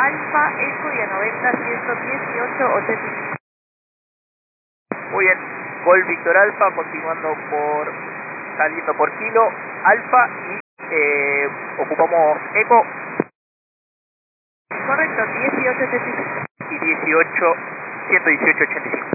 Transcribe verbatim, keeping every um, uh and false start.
Alfa, Eco y a noventa, ciento dieciocho, ochenta y cinco. Muy bien, Gol Víctor Alfa, continuando por, saliendo por kilo, Alfa y eh, ocupamos Eco. Correcto, dieciocho, ochenta y cinco. Y dieciocho, ciento dieciocho, ochenta y cinco.